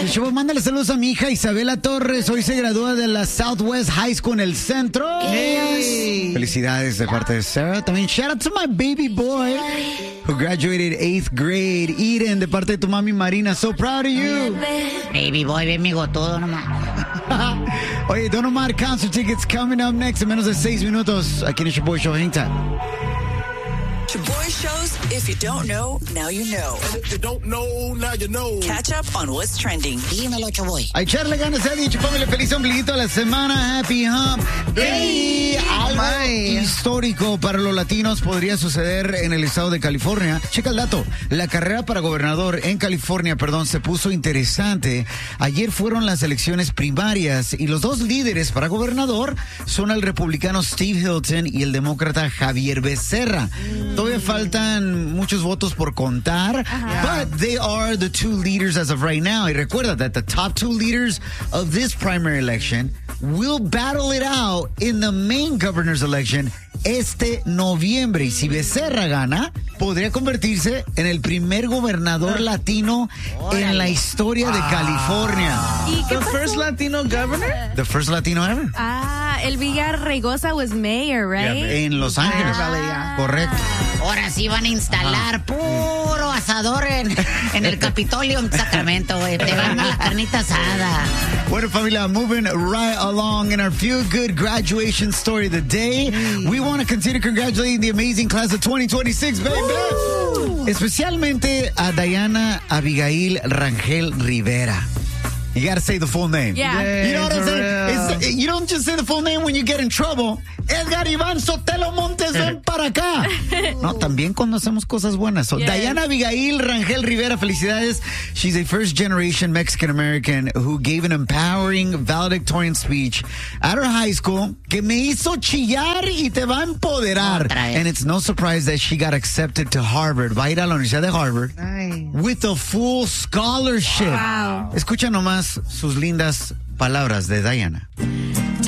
Show, mándale saludos a mi hija Isabela Torres. Hoy se gradúa de la Southwest High School en el centro. Hey. Felicidades de parte de Sarah. También shout out to my baby boy who graduated 8th grade. Eden, de parte de tu mami Marina. So proud of you. Baby boy, ven mi gotudo nomás. Oye, Don Omar concert tickets coming up next en menos de 6 minutos aquí en el Shaboy Show. Hang time. Shaboy Shows, if you don't know, now you know. And if you don't know, now you know. Catch up on what's trending. Dímelo, Shaboy. A echarle ganas, Eddie. Chupámele feliz ombliguito a la semana. Happy Hump Day. Algo histórico para los latinos podría suceder en el estado de California. Checa el dato. La carrera para gobernador en California, se puso interesante. Ayer fueron las elecciones primarias y los dos líderes para gobernador son el republicano Steve Hilton y el demócrata Javier Becerra. Todavía faltan muchos votos por contar, but they are the two leaders as of right now. Y recuerda that the top two leaders of this primary election will battle it out in the main governor's election este noviembre. Y si Becerra gana, podría convertirse en el primer gobernador latino en la historia de California. ¿Y qué The pasó? first Latino governor? The first Latino ever. El Villarraigosa was mayor, right? En Los Ángeles. Correcto. Ahora sí van a instalar puro asador en el Capitolio en Sacramento, güey. Te van a la carnita asada. Bueno, familia, moving right along in our feel-good graduation story of the day. We want to continue congratulating the amazing class of 2026, baby. Especialmente a Diana Abigail Rangel Rivera. You gotta say the full name. Yeah. You know what I'm saying? You don't just say the full name when you get in trouble. Edgar Iván Sotelo Montes, ven para acá. No, también cuando hacemos cosas buenas. So, Diana Abigail Rangel Rivera, felicidades. She's a first-generation Mexican-American who gave an empowering valedictorian speech at her high school que me hizo chillar y te va a empoderar. And it's no surprise that she got accepted to Harvard. Va a ir a la Universidad de Harvard with a full scholarship. Wow. Escucha nomás sus lindas palabras de Diana.